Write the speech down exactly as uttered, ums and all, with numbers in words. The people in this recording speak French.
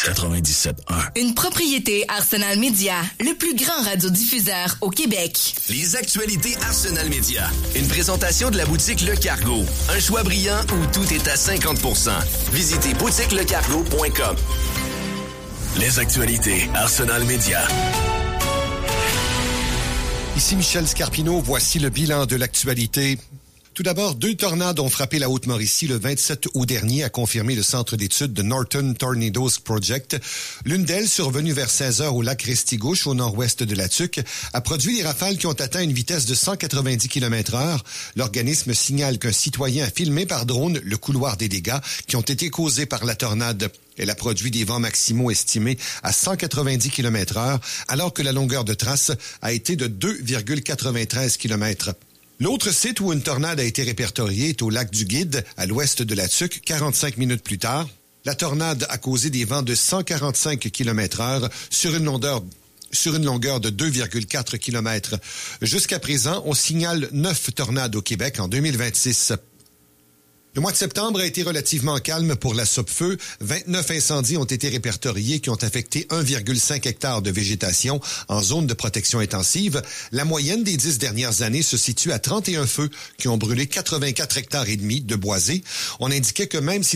quatre-vingt-dix-sept un. Une propriété Arsenal Media, le plus grand radiodiffuseur au Québec. Les actualités Arsenal Media. Une présentation de la boutique Le Cargo. Un choix brillant où tout est à cinquante pour cent. Visitez boutique le cargo point com. Les actualités Arsenal Media. Ici Michel Scarpino, voici le bilan de l'actualité. Tout d'abord, deux tornades ont frappé la Haute-Mauricie le vingt-sept août dernier, a confirmé le centre d'études de Norton Tornadoes Project. L'une d'elles, survenue vers seize heures au lac Restigouche, au nord-ouest de la Tuque, a produit des rafales qui ont atteint une vitesse de cent quatre-vingt-dix kilomètres heure. L'organisme signale qu'un citoyen a filmé par drone le couloir des dégâts qui ont été causés par la tornade. Elle a produit des vents maximaux estimés à cent quatre-vingt-dix kilomètres heure, alors que la longueur de trace a été de deux virgule quatre-vingt-treize kilomètres. L'autre site où une tornade a été répertoriée est au lac du Guide, à l'ouest de la Tuque, quarante-cinq minutes plus tard. La tornade a causé des vents de cent quarante-cinq kilomètres heure sur une longueur sur une longueur de deux virgule quatre kilomètres. Jusqu'à présent, on signale neuf tornades au Québec en deux mille vingt-six. Le mois de septembre a été relativement calme pour la Sopfeu. vingt-neuf incendies ont été répertoriés qui ont affecté un virgule cinq hectares de végétation en zone de protection intensive. La moyenne des dix dernières années se situe à trente et un feux qui ont brûlé quatre-vingt-quatre hectares et demi de boisés. On indiquait que même si